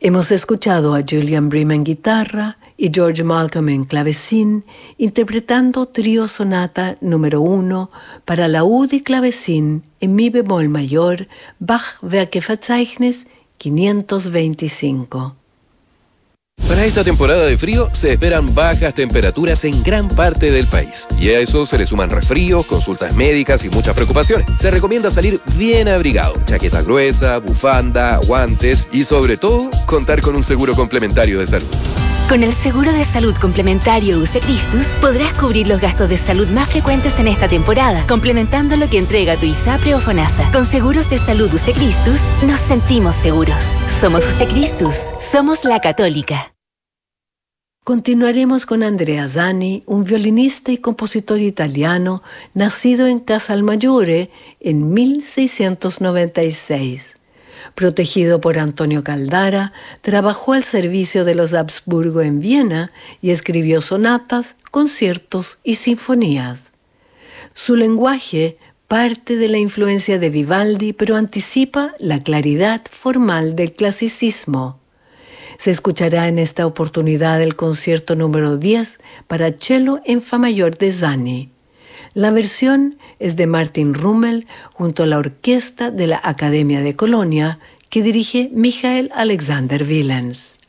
Hemos escuchado a Julian Bream en guitarra y George Malcolm en clavecín, interpretando Trío Sonata número 1 para laúd y clavecín en mi bemol mayor, Bach Werkverzeichnis 525. Para esta temporada de frío se esperan bajas temperaturas en gran parte del país. Y a eso se le suman resfríos, consultas médicas y muchas preocupaciones. Se recomienda salir bien abrigado, chaqueta gruesa, bufanda, guantes y sobre todo contar con un seguro complementario de salud. Con el seguro de salud complementario UC Christus podrás cubrir los gastos de salud más frecuentes en esta temporada, complementando lo que entrega tu ISAPRE o FONASA. Con seguros de salud UC Christus nos sentimos seguros. Somos UC Christus, somos la Católica. Continuaremos con Andrea Zani, un violinista y compositor italiano nacido en Casalmaggiore en 1696. Protegido por Antonio Caldara, trabajó al servicio de los Habsburgo en Viena y escribió sonatas, conciertos y sinfonías. Su lenguaje parte de la influencia de Vivaldi, pero anticipa la claridad formal del clasicismo. Se escuchará en esta oportunidad el concierto número 10 para cello en fa mayor de Zani. La versión es de Martin Rummel junto a la orquesta de la Academia de Colonia que dirige Michael Alexander Willens.